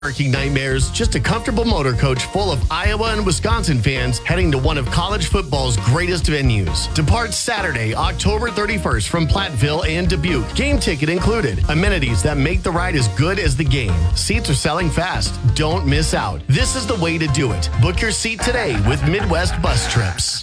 Parking nightmares, just a comfortable motor coach full of Iowa and Wisconsin fans heading to one of college football's greatest venues. Depart Saturday, October 31st from Platteville and Dubuque. Game ticket included. Amenities that make the ride as good as the game. Seats are selling fast. Don't miss out. This is the way to do it. Book your seat today with Midwest Bus Trips.